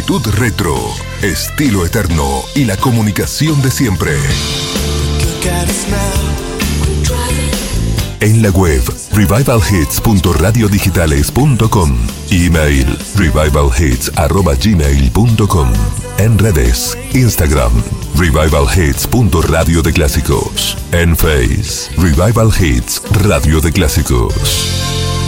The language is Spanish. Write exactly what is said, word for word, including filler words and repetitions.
Actitud retro, estilo eterno y la comunicación de siempre. En la web revival hits punto radio digitales punto com. Email revival hits arroba gmail punto com. En redes, Instagram, Revival Hits punto radio de clásicos. En Face, Revival Hits Radio de Clásicos.